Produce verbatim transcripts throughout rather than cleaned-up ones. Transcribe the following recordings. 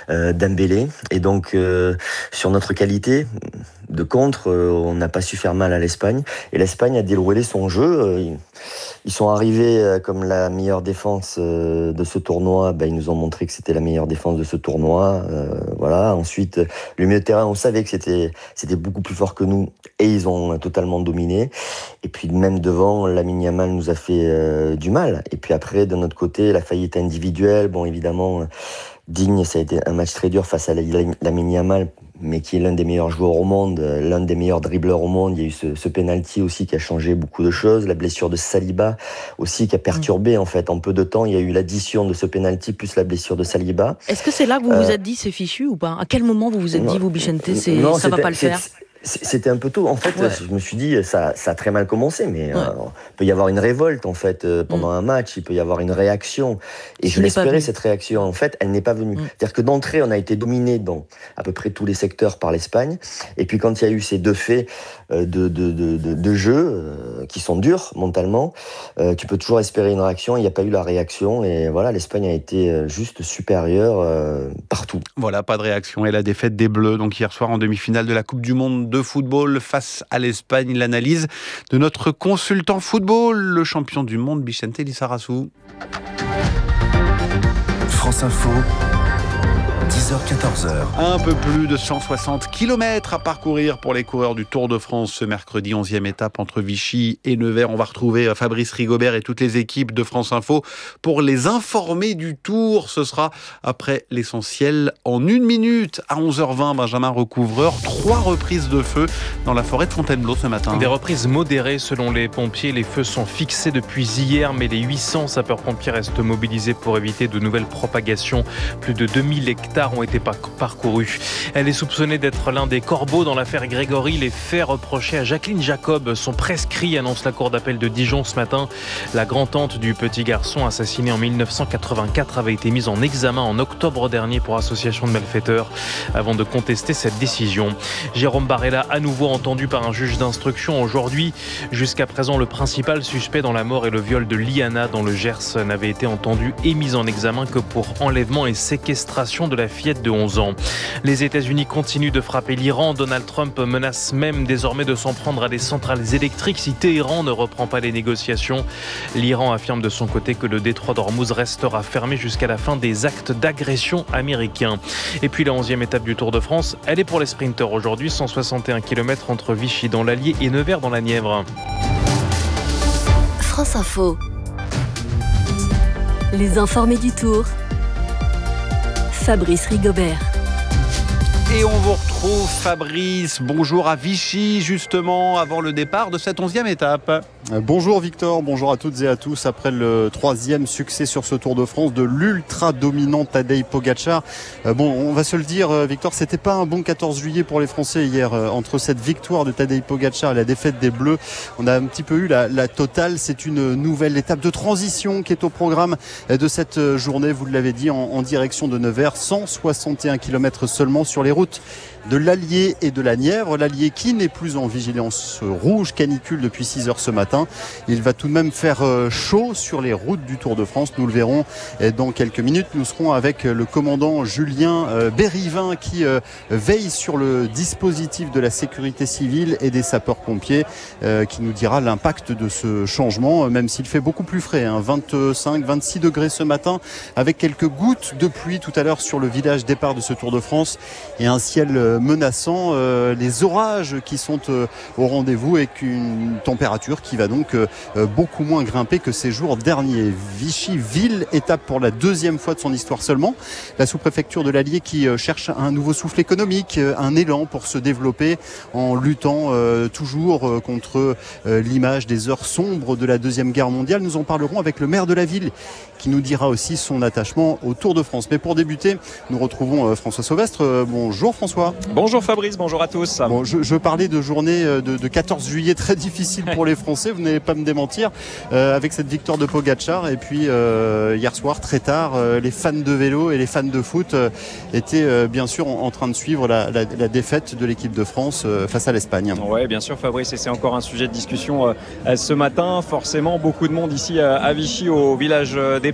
euh, Dembélé. Et donc, euh, sur notre qualité de contre, euh, on n'a pas su faire mal à l'Espagne. Et l'Espagne a déroulé son jeu. Euh, ils, ils sont arrivés euh, comme la meilleure défense euh, de ce tournoi. Ben, ils nous ont montré que c'était la meilleure défense de ce tournoi. Euh, voilà. Ensuite, le milieu de terrain, on savait que c'était, c'était beaucoup plus fort que nous. Et ils ont totalement dominé. Et puis même devant, Lamine Yamal nous a fait euh, du mal. Et puis après, de notre côté, la faillite individuelle. Bon, évidemment, euh, Digne, ça a été un match très dur face à Lamine Yamal, mais qui est l'un des meilleurs joueurs au monde, l'un des meilleurs dribbleurs au monde. Il y a eu ce, ce penalty aussi qui a changé beaucoup de choses. La blessure de Saliba aussi qui a perturbé, en fait, en peu de temps. Il y a eu l'addition de ce penalty plus la blessure de Saliba. Est-ce que c'est là que vous euh... vous êtes dit c'est fichu ou pas ? À quel moment vous vous êtes non, dit, vous, Bichente, c'est, non, ça va pas le faire ? C'était un peu tôt. En fait, ouais. je me suis dit, ça, ça a très mal commencé, mais ouais. euh, il peut y avoir une révolte, en fait, euh, pendant mmh. un match, il peut y avoir une réaction. Et je, je l'espérais, cette réaction. En fait, elle n'est pas venue. Mmh. C'est-à-dire que d'entrée, on a été dominé dans à peu près tous les secteurs par l'Espagne. Et puis, quand il y a eu ces deux faits euh, de, de, de, de, de jeu euh, qui sont durs mentalement, euh, tu peux toujours espérer une réaction. Il n'y a pas eu la réaction. Et voilà, l'Espagne a été juste supérieure euh, partout. Voilà, pas de réaction. Et la défaite des Bleus, donc hier soir en demi-finale de la Coupe du Monde de football face à l'Espagne. L'analyse de notre consultant football, le champion du monde, Bichente Lizarazu. France Info, dix heures quatorze heures. Un peu plus de cent soixante kilomètres à parcourir pour les coureurs du Tour de France ce mercredi, onzième étape entre Vichy et Nevers. On va retrouver Fabrice Rigobert et toutes les équipes de France Info pour les informer du Tour. Ce sera après l'essentiel en une minute à onze heures vingt. Benjamin Recouvreur, trois reprises de feu dans la forêt de Fontainebleau ce matin. Des reprises modérées selon les pompiers. Les feux sont fixés depuis hier, mais les huit cents sapeurs-pompiers restent mobilisés pour éviter de nouvelles propagations. Plus de deux mille hectares ont été parcourus. Elle est soupçonnée d'être l'un des corbeaux dans l'affaire Grégory. Les faits reprochés à Jacqueline Jacob sont prescrits, annonce la cour d'appel de Dijon ce matin. La grand-tante du petit garçon assassiné en dix-neuf cent quatre-vingt-quatre avait été mise en examen en octobre dernier pour association de malfaiteurs avant de contester cette décision. Jérôme Barella, à nouveau entendu par un juge d'instruction aujourd'hui. Jusqu'à présent, le principal suspect dans la mort et le viol de Liana dans le Gers n'avait été entendu et mis en examen que pour enlèvement et séquestration de la fillette de onze ans. Les États-Unis continuent de frapper l'Iran. Donald Trump menace même désormais de s'en prendre à des centrales électriques si Téhéran ne reprend pas les négociations. L'Iran affirme de son côté que le détroit d'Ormuz restera fermé jusqu'à la fin des actes d'agression américains. Et puis la onzième étape du Tour de France, elle est pour les sprinteurs aujourd'hui, cent soixante et un kilomètres entre Vichy dans l'Allier et Nevers dans la Nièvre. France Info. Les informés du Tour. Fabrice Rigobert. Et on vous retrouve, Fabrice. Bonjour à Vichy, justement, avant le départ de cette onzième étape. Bonjour Victor, bonjour à toutes et à tous. Après le troisième succès sur ce Tour de France de l'ultra dominant Tadej Pogačar. Euh, bon, on va se le dire, Victor, c'était pas un bon quatorze juillet pour les Français hier. Euh, entre cette victoire de Tadej Pogačar et la défaite des Bleus, on a un petit peu eu la, la totale. C'est une nouvelle étape de transition qui est au programme de cette journée. Vous l'avez dit, en, en direction de Nevers, cent soixante et un kilomètres seulement sur les routes de l'Allier et de la Nièvre. L'Allier qui n'est plus en vigilance rouge canicule depuis six heures ce matin. Il va tout de même faire chaud sur les routes du Tour de France. Nous le verrons dans quelques minutes. Nous serons avec le commandant Julien Bérivin qui veille sur le dispositif de la sécurité civile et des sapeurs-pompiers, qui nous dira l'impact de ce changement, même s'il fait beaucoup plus frais, hein, vingt-cinq à vingt-six degrés ce matin, avec quelques gouttes de pluie tout à l'heure sur le village départ de ce Tour de France et un ciel menaçant, euh, les orages qui sont euh, au rendez-vous et qu'une température qui va donc euh, beaucoup moins grimper que ces jours derniers. Vichy, ville, étape pour la deuxième fois de son histoire seulement. La sous-préfecture de l'Allier qui euh, cherche un nouveau souffle économique, euh, un élan pour se développer en luttant euh, toujours euh, contre euh, l'image des heures sombres de la Deuxième Guerre mondiale. Nous en parlerons avec le maire de la ville qui nous dira aussi son attachement au Tour de France. Mais pour débuter, nous retrouvons euh, François Sauvestre. Euh, bonjour François. Bonjour Fabrice, bonjour à tous. Bon, je, je parlais de journée de, de quatorze juillet très difficile pour les Français, vous n'allez pas me démentir, euh, avec cette victoire de Pogačar. Et puis euh, hier soir, très tard, euh, les fans de vélo et les fans de foot euh, étaient euh, bien sûr en, en train de suivre la, la, la défaite de l'équipe de France euh, face à l'Espagne. Oui, bien sûr Fabrice, et c'est encore un sujet de discussion euh, ce matin. Forcément, beaucoup de monde ici euh, à Vichy, au village départ.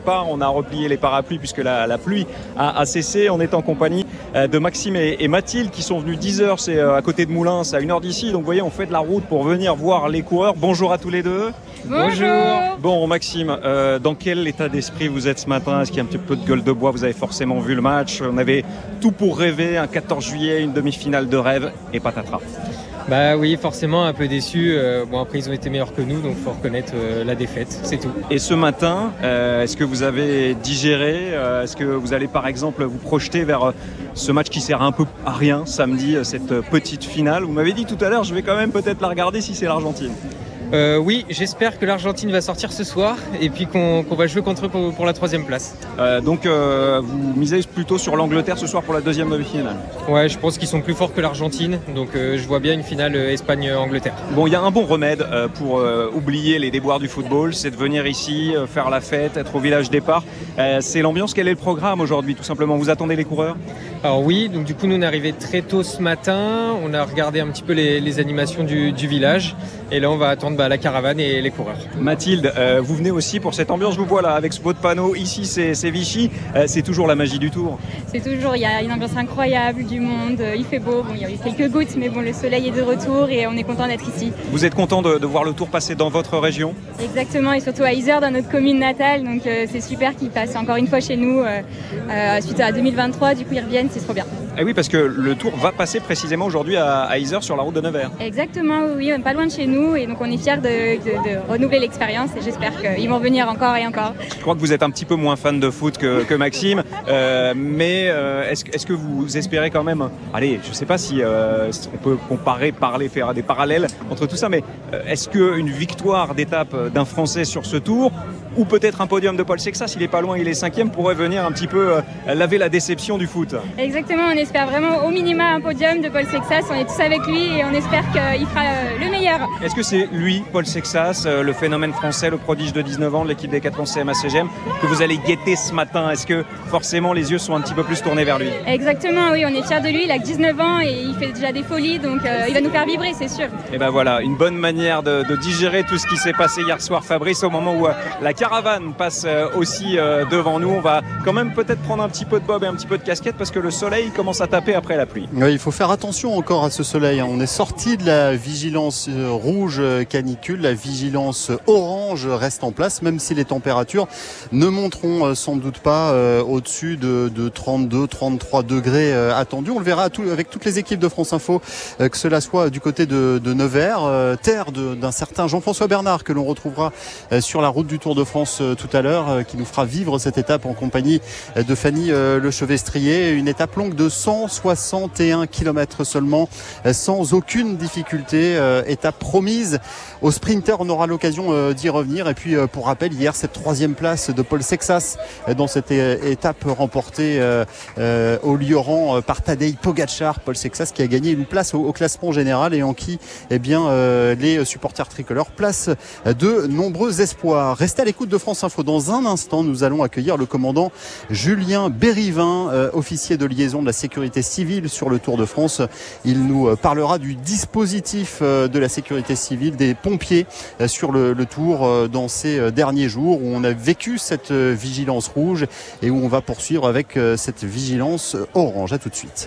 départ. On a replié les parapluies puisque la, la pluie a, a cessé. On est en compagnie de Maxime et, et Mathilde qui sont venus dix heures, c'est à côté de Moulins, c'est à une heure d'ici. Donc vous voyez, on fait de la route pour venir voir les coureurs. Bonjour à tous les deux. Bonjour. Bon Maxime, euh, dans quel état d'esprit vous êtes ce matin? Est-ce qu'il y a un petit peu de gueule de bois? Vous avez forcément vu le match. On avait tout pour rêver, un quatorze juillet, une demi-finale de rêve et patatras. Bah oui, forcément un peu déçu. Euh, bon après ils ont été meilleurs que nous, donc faut reconnaître euh, la défaite, c'est tout. Et ce matin, euh, est-ce que vous avez digéré euh, Est-ce que vous allez par exemple vous projeter vers euh, ce match qui sert un peu à rien samedi, euh, cette petite finale? Vous m'avez dit tout à l'heure, je vais quand même peut-être la regarder si c'est l'Argentine. Euh, oui, j'espère que l'Argentine va sortir ce soir et puis qu'on, qu'on va jouer contre eux pour, pour la troisième place. Euh, donc euh, vous misez plutôt sur l'Angleterre ce soir pour la deuxième demi-finale? Ouais, je pense qu'ils sont plus forts que l'Argentine, donc euh, je vois bien une finale euh, Espagne-Angleterre. Bon, il y a un bon remède euh, pour euh, oublier les déboires du football, c'est de venir ici, euh, faire la fête, être au village départ. Euh, c'est l'ambiance. Quel est le programme aujourd'hui, tout simplement? Vous attendez les coureurs? Alors oui, donc du coup nous on est arrivés très tôt ce matin, on a regardé un petit peu les, les animations du, du village et là on va attendre bah, la caravane et les coureurs. Mathilde, euh, vous venez aussi pour cette ambiance, je vous vois là avec ce beau de panneau, ici c'est, c'est Vichy, euh, c'est toujours la magie du Tour. C'est toujours, il y a une ambiance incroyable, du monde, euh, il fait beau, bon, il y a eu quelques gouttes mais bon le soleil est de retour et on est content d'être ici. Vous êtes content de, de voir le Tour passer dans votre région? Exactement, et surtout à Yzeure dans notre commune natale, donc euh, c'est super qu'il passe encore une fois chez nous euh, euh, suite à deux mille vingt-trois, du coup ils reviennent, c'est trop bien. Et oui, parce que le Tour va passer précisément aujourd'hui à, à Yzeure sur la route de Nevers. Exactement, oui, pas loin de chez nous et donc on est fiers de, de, de renouveler l'expérience et j'espère qu'ils vont venir encore et encore. Je crois que vous êtes un petit peu moins fan de foot que, que Maxime, euh, mais euh, est-ce, est-ce que vous espérez quand même, allez, je ne sais pas si euh, on peut comparer, parler, faire des parallèles entre tout ça, mais euh, est-ce qu'une victoire d'étape d'un Français sur ce Tour ou peut-être un podium de Paul Sexas, il est pas loin, il est cinquième, pourrait venir un petit peu euh, laver la déception du foot? Exactement, on espère vraiment au minima un podium de Paul Sexas, on est tous avec lui et on espère qu'il fera le meilleur. Est-ce que c'est lui, Paul Sexas, euh, le phénomène français, le prodige de dix-neuf ans de l'équipe des quatre onze C M A C G M, que vous allez guetter ce matin? Est-ce que forcément les yeux sont un petit peu plus tournés vers lui? Exactement, oui, on est fiers de lui, il a que dix-neuf ans et il fait déjà des folies, donc euh, il va nous faire vibrer, c'est sûr. Et ben voilà, une bonne manière de, de digérer tout ce qui s'est passé hier soir, Fabrice, au moment où euh, la caravane passe euh, aussi euh, devant nous. On va quand même peut-être prendre un petit peu de bob et un petit peu de casquette parce que le soleil commence à taper après la pluie. Oui, il faut faire attention encore à ce soleil. On est sorti de la vigilance rouge canicule, la vigilance orange reste en place, même si les températures ne monteront sans doute pas euh, au-dessus de, de trente-deux, trente-trois degrés euh, attendus. On le verra tout, avec toutes les équipes de France Info, euh, que cela soit du côté de, de Nevers, euh, terre de, d'un certain Jean-François Bernard que l'on retrouvera euh, sur la route du Tour de France euh, tout à l'heure, euh, qui nous fera vivre cette étape en compagnie euh, de Fanny euh, Lechevestrier. Une étape longue de cent soixante et un kilomètres seulement, euh, sans aucune difficulté. Euh, étape promise aux sprinters, on aura l'occasion euh, d'y revenir. Et puis euh, pour rappel, hier, cette troisième place de Paul Sexas euh, dans cette é- étape remportée euh, euh, au Lioran euh, par Tadej Pogačar. Paul Sexas qui a gagné une place au, au classement général et en qui eh bien, euh, les supporters tricolores placent de nombreux espoirs. Restez à l'écoute de France Info. Dans un instant, nous allons accueillir le commandant Julien Bérivin, euh, officier de liaison de la sécurité civile sur le Tour de France. Il nous parlera du dispositif euh, de la sécurité civile, des pompiers euh, sur le, le Tour euh, dans ces euh, derniers jours où on a vécu cette euh, vigilance rouge et où on va poursuivre avec euh, cette vigilance orange. À tout de suite.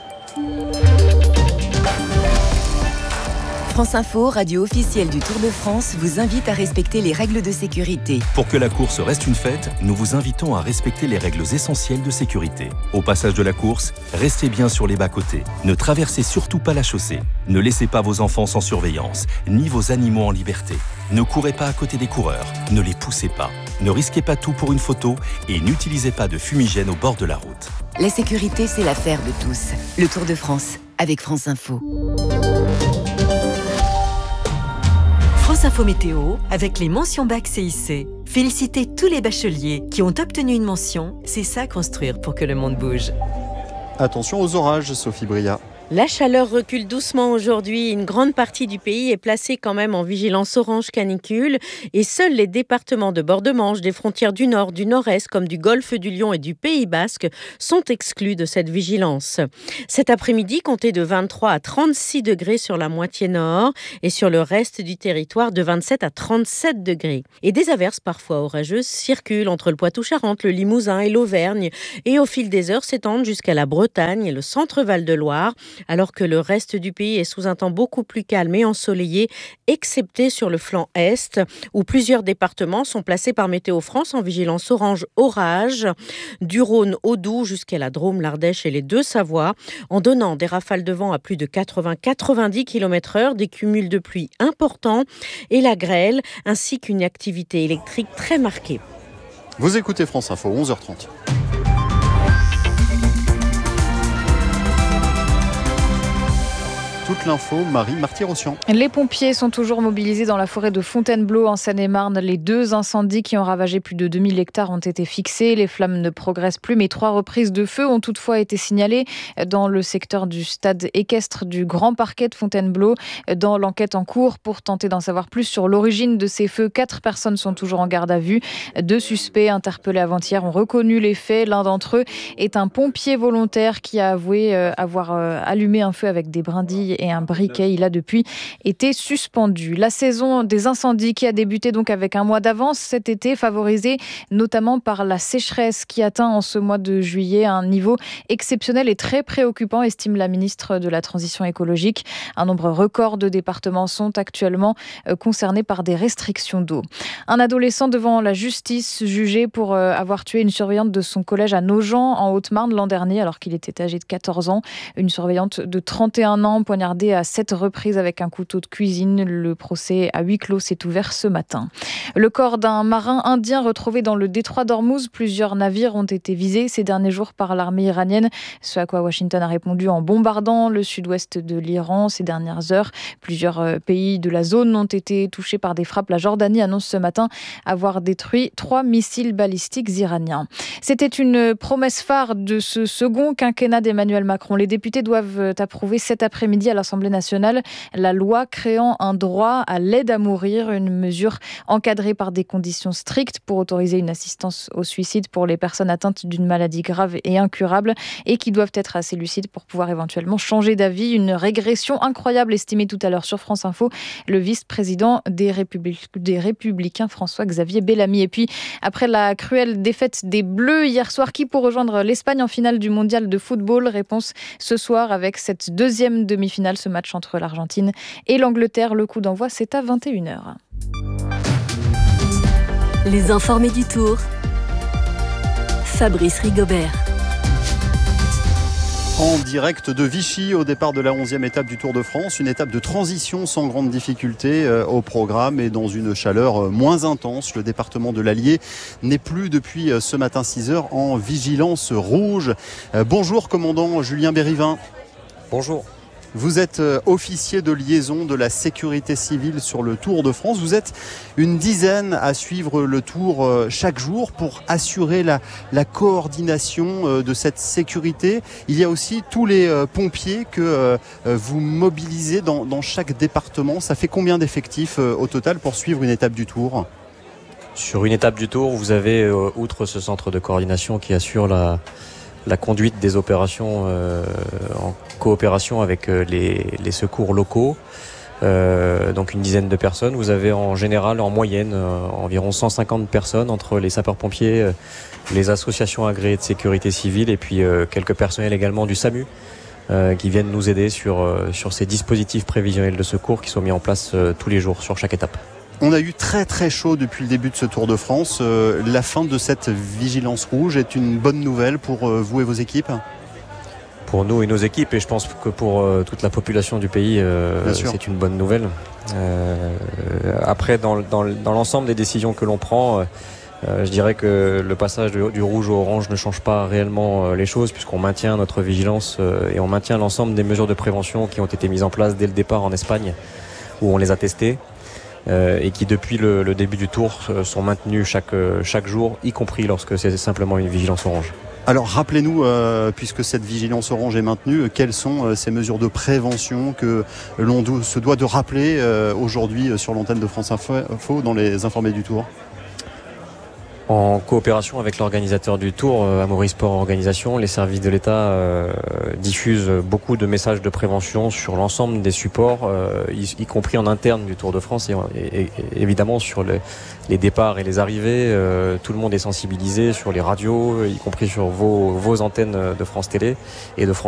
France Info, radio officielle du Tour de France, vous invite à respecter les règles de sécurité. Pour que la course reste une fête, nous vous invitons à respecter les règles essentielles de sécurité. Au passage de la course, restez bien sur les bas-côtés. Ne traversez surtout pas la chaussée. Ne laissez pas vos enfants sans surveillance, ni vos animaux en liberté. Ne courez pas à côté des coureurs, ne les poussez pas. Ne risquez pas tout pour une photo et n'utilisez pas de fumigène au bord de la route. La sécurité, c'est l'affaire de tous. Le Tour de France, avec France Info. France Info Météo, avec les mentions bac C I C. Félicitez tous les bacheliers qui ont obtenu une mention. C'est ça construire pour que le monde bouge. Attention aux orages, Sophie Bria. La chaleur recule doucement aujourd'hui. Une grande partie du pays est placée quand même en vigilance orange canicule et seuls les départements de bord de Manche, des frontières du Nord, du Nord-Est comme du Golfe du Lion et du Pays Basque sont exclus de cette vigilance. Cet après-midi, comptez de vingt-trois à trente-six degrés sur la moitié nord et sur le reste du territoire de vingt-sept à trente-sept degrés. Et des averses parfois orageuses circulent entre le Poitou-Charentes, le Limousin et l'Auvergne et au fil des heures s'étendent jusqu'à la Bretagne et le centre Val-de-Loire, alors que le reste du pays est sous un temps beaucoup plus calme et ensoleillé, excepté sur le flanc est, où plusieurs départements sont placés par Météo France en vigilance orange orage, du Rhône au Doubs jusqu'à la Drôme, l'Ardèche et les Deux-Savoies, en donnant des rafales de vent à plus de quatre-vingts à quatre-vingt-dix kilomètres heure, des cumuls de pluie importants et la grêle, ainsi qu'une activité électrique très marquée. Vous écoutez France Info, onze heures trente. Toute l'info, Marie Marty-Rossian. Les pompiers sont toujours mobilisés dans la forêt de Fontainebleau en Seine-et-Marne. Les deux incendies qui ont ravagé plus de deux mille hectares ont été fixés. Les flammes ne progressent plus, mais trois reprises de feu ont toutefois été signalées dans le secteur du stade équestre du Grand Parquet de Fontainebleau. Dans l'enquête en cours, pour tenter d'en savoir plus sur l'origine de ces feux, quatre personnes sont toujours en garde à vue. Deux suspects interpellés avant-hier ont reconnu les faits. L'un d'entre eux est un pompier volontaire qui a avoué avoir allumé un feu avec des brindilles et un briquet. Il a depuis été suspendu. La saison des incendies qui a débuté donc avec un mois d'avance cet été, favorisée notamment par la sécheresse qui atteint en ce mois de juillet un niveau exceptionnel et très préoccupant, estime la ministre de la Transition écologique. Un nombre record de départements sont actuellement concernés par des restrictions d'eau. Un adolescent devant la justice jugé pour avoir tué une surveillante de son collège à Nogent en Haute-Marne l'an dernier alors qu'il était âgé de quatorze ans. Une surveillante de trente et un ans poignardée à sept reprises avec un couteau de cuisine. Le procès à huis clos s'est ouvert ce matin. Le corps d'un marin indien retrouvé dans le détroit d'Ormuz. Plusieurs navires ont été visés ces derniers jours par l'armée iranienne, ce à quoi Washington a répondu en bombardant le sud-ouest de l'Iran ces dernières heures. Plusieurs pays de la zone ont été touchés par des frappes. La Jordanie annonce ce matin avoir détruit trois missiles balistiques iraniens. C'était une promesse phare de ce second quinquennat d'Emmanuel Macron. Les députés doivent approuver cet après-midi à l'Assemblée nationale la loi créant un droit à l'aide à mourir, une mesure encadrée par des conditions strictes pour autoriser une assistance au suicide pour les personnes atteintes d'une maladie grave et incurable et qui doivent être assez lucides pour pouvoir éventuellement changer d'avis. Une régression incroyable estimée tout à l'heure sur France Info, le vice-président des, Républi- des Républicains François-Xavier Bellamy. Et puis, après la cruelle défaite des Bleus hier soir, qui pour rejoindre l'Espagne en finale du mondial de football? Réponse ce soir avec cette deuxième demi-finale, ce match entre l'Argentine et l'Angleterre. Le coup d'envoi, c'est à vingt et une heures. Les informés du Tour. Fabrice Rigobert. En direct de Vichy, au départ de la onzième étape du Tour de France, une étape de transition sans grande difficulté au programme et dans une chaleur moins intense. Le département de l'Allier n'est plus depuis ce matin six heures en vigilance rouge. Bonjour commandant Julien Bérivin. Bonjour. Vous êtes officier de liaison de la sécurité civile sur le Tour de France. Vous êtes une dizaine à suivre le Tour chaque jour pour assurer la, la coordination de cette sécurité. Il y a aussi tous les pompiers que vous mobilisez dans, dans chaque département. Ça fait combien d'effectifs au total pour suivre une étape du Tour ? Sur une étape du Tour, vous avez, outre ce centre de coordination qui assure la... la conduite des opérations euh, en coopération avec euh, les, les secours locaux, euh, donc une dizaine de personnes. Vous avez en général, en moyenne, euh, environ cent cinquante personnes entre les sapeurs-pompiers, euh, les associations agréées de sécurité civile et puis euh, quelques personnels également du SAMU euh, qui viennent nous aider sur, euh, sur ces dispositifs prévisionnels de secours qui sont mis en place euh, tous les jours sur chaque étape. On a eu très très chaud depuis le début de ce Tour de France. Euh, la fin de cette vigilance rouge est une bonne nouvelle pour euh, vous et vos équipes ? Pour nous et nos équipes, et je pense que pour euh, toute la population du pays, euh, c'est une bonne nouvelle. Euh, après, dans, dans, dans l'ensemble des décisions que l'on prend, euh, je dirais que le passage du, du rouge au orange ne change pas réellement euh, les choses, puisqu'on maintient notre vigilance euh, et on maintient l'ensemble des mesures de prévention qui ont été mises en place dès le départ en Espagne, où on les a testées. Euh, et qui depuis le, le début du Tour euh, sont maintenus chaque, euh, chaque jour, y compris lorsque c'est simplement une vigilance orange. Alors rappelez-nous, euh, puisque cette vigilance orange est maintenue, euh, quelles sont euh, ces mesures de prévention que l'on do- se doit de rappeler euh, aujourd'hui euh, sur l'antenne de France Info dans les informés du Tour? En coopération avec l'organisateur du Tour, euh, Amaury Sport Organisation, les services de l'État euh, diffusent beaucoup de messages de prévention sur l'ensemble des supports, euh, y, y compris en interne du Tour de France et, et, et évidemment sur les, les départs et les arrivées. Euh, tout le monde est sensibilisé sur les radios, y compris sur vos, vos antennes de France Télé et de France